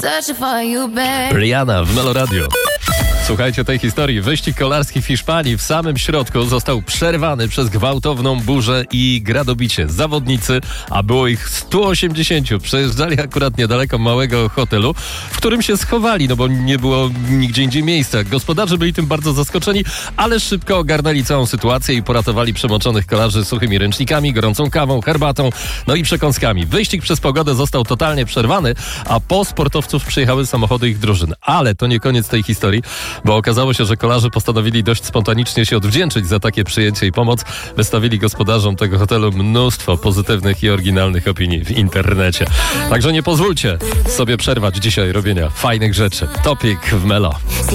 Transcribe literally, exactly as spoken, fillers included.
Rihanna w Melo Radio. Słuchajcie tej historii. Wyścig kolarski w Hiszpanii w samym środku został przerwany przez gwałtowną burzę i gradobicie. Zawodnicy, a było ich sto osiemdziesięciu, przejeżdżali akurat niedaleko małego hotelu, w którym się schowali, no bo nie było nigdzie indziej miejsca. Gospodarze byli tym bardzo zaskoczeni, ale szybko ogarnęli całą sytuację i poratowali przemoczonych kolarzy suchymi ręcznikami, gorącą kawą, herbatą, no i przekąskami. Wyścig przez pogodę został totalnie przerwany, a po sportowców przyjechały samochody ich drużyn. Ale to nie koniec tej historii, bo okazało się, że kolarze postanowili dość spontanicznie się odwdzięczyć za takie przyjęcie i pomoc. Wystawili gospodarzom tego hotelu mnóstwo pozytywnych i oryginalnych opinii w internecie. Także nie pozwólcie sobie przerwać dzisiaj robienia fajnych rzeczy. Topik w Melo.